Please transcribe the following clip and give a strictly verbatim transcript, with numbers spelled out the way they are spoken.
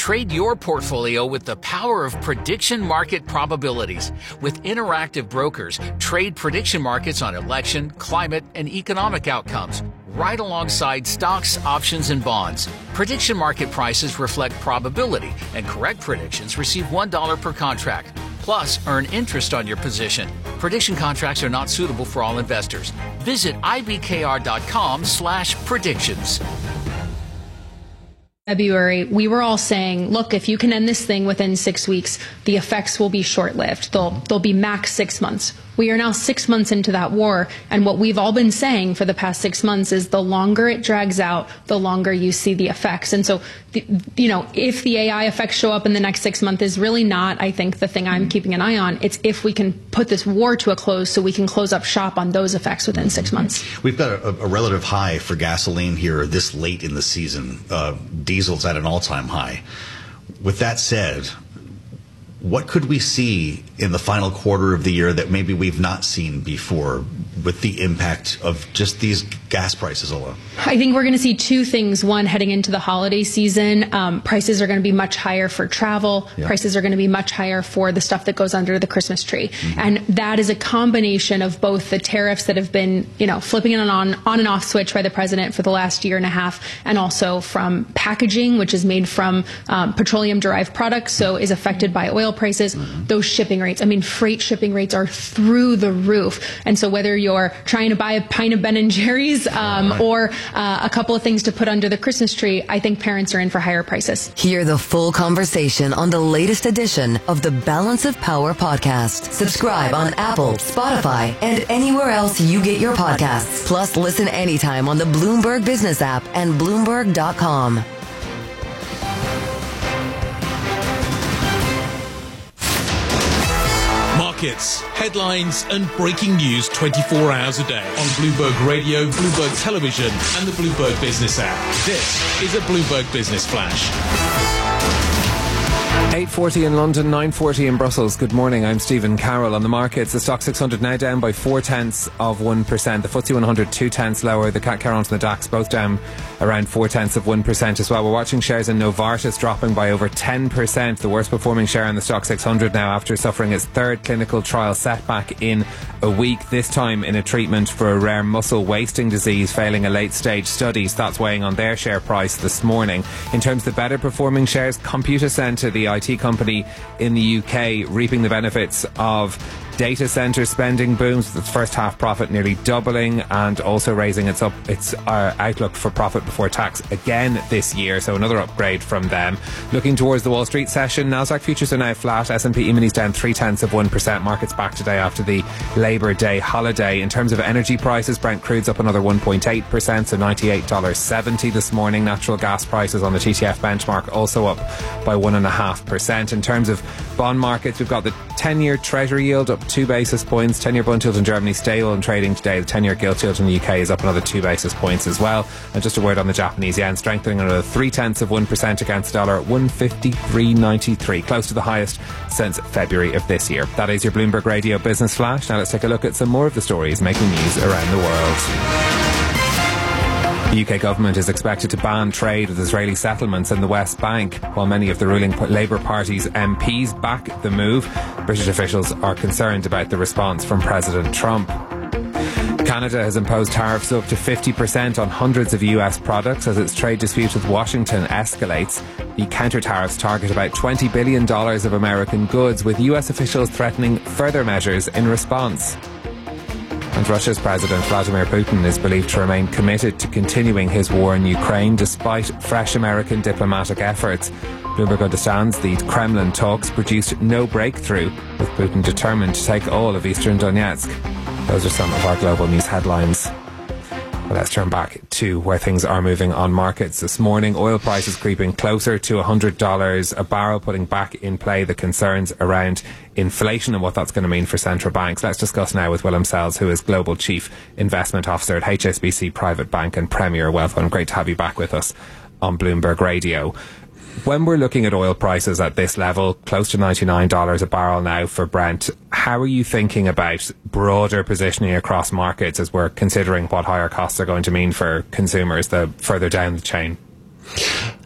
Trade your portfolio with the power of prediction market probabilities. With interactive brokers, trade prediction markets on election, climate, and economic outcomes, right alongside stocks, options, and bonds. Prediction market prices reflect probability, and correct predictions receive one dollar per contract. Plus, earn interest on your position. Prediction contracts are not suitable for all investors. Visit ibkr.com slash predictions. February, we were all saying, look, if you can end this thing within six weeks, the effects will be short-lived. They'll, they'll be max six months. We are now six months into that war, and what we've all been saying for the past six months is the longer it drags out, the longer you see the effects. And so, the, you know, if the A I effects show up in the next six months is really not, I think, the thing I'm keeping an eye on. It's if we can put this war to a close so we can close up shop on those effects within six months. We've got a, a relative high for gasoline here this late in the season. Uh, diesel's at an all-time high. With that said, what could we see in the final quarter of the year that maybe we've not seen before with the impact of just these gas prices alone? I think we're going to see two things. One, heading into the holiday season, um, prices are going to be much higher for travel. Yeah. Prices are going to be much higher for the stuff that goes under the Christmas tree. Mm-hmm. And that is a combination of both the tariffs that have been, you know, flipping an on, on and off switch by the president for the last year and a half, and also from packaging, which is made from um, petroleum-derived products, so is affected by oil prices. Mm-hmm. Those shipping rates, I mean, freight shipping rates are through the roof. And so whether you're trying to buy a pint of Ben and Jerry's um, right. or uh, a couple of things to put under the Christmas tree, I think parents are in for higher prices. Hear the full conversation on the latest edition of the Balance of Power podcast. Subscribe on Apple, Spotify, and anywhere else you get your podcasts. Plus, listen anytime on the Bloomberg Business app and Bloomberg dot com. Markets, headlines, and breaking news twenty-four hours a day on Bloomberg Radio, Bloomberg Television, and the Bloomberg Business app. This is a Bloomberg Business Flash. eight forty in London, nine forty in Brussels. Good morning, I'm Stephen Carroll. On the markets, the Stock six hundred now down by four tenths of one percent. The F T S E one hundred two tenths lower. The C A C Carrons and the DAX both down around four tenths of one percent as well. We're watching shares in Novartis dropping by over ten percent. The worst performing share in the Stock six hundred now after suffering its third clinical trial setback in a week. This time in a treatment for a rare muscle wasting disease failing a late stage study. So that's weighing on their share price this morning. In terms of the better performing shares, Computacenter, the I T company in the U K, reaping the benefits of data center spending booms, with its first half profit nearly doubling and also raising its up its uh, outlook for profit before tax again this year, so another upgrade from them. Looking towards the Wall Street session, Nasdaq futures are now flat, S and P E-minis down three tenths of one percent. Markets back today after the Labour Day holiday. In terms of energy prices, Brent crude's up another one point eight percent, so ninety-eight dollars seventy this morning. Natural gas prices on the T T F benchmark also up by one point five percent. In terms of bond markets, we've got the ten-year Treasury yield up two basis points. ten-year bond yield in Germany stable and trading today. The ten-year gilt yield in the U K is up another two basis points as well. And just a word on the Japanese yen, strengthening another three tenths of one percent against the dollar at one fifty-three ninety-three, close to the highest since February of this year. That is your Bloomberg Radio Business Flash. Now let's take a look at some more of the stories making news around the world. The U K government is expected to ban trade with Israeli settlements in the West Bank. While many of the ruling Labour Party's M Ps back the move, British officials are concerned about the response from President Trump. Canada has imposed tariffs up to fifty percent on hundreds of U S products as its trade dispute with Washington escalates. The counter-tariffs target about twenty billion dollars of American goods, with U S officials threatening further measures in response. And Russia's President Vladimir Putin is believed to remain committed to continuing his war in Ukraine despite fresh American diplomatic efforts. Bloomberg understands the Kremlin talks produced no breakthrough, with Putin determined to take all of eastern Donetsk. Those are some of our global news headlines. Well, let's turn back to where things are moving on markets this morning. Oil prices creeping closer to one hundred dollars a barrel, putting back in play the concerns around inflation and what that's going to mean for central banks. Let's discuss now with Willem Sells, who is Global Chief Investment Officer at H S B C Private Bank and Premier Wealth Fund. Great to have you back with us on Bloomberg Radio. When we're looking at oil prices at this level, close to ninety-nine dollars a barrel now for Brent, how are you thinking about broader positioning across markets as we're considering what higher costs are going to mean for consumers the further down the chain?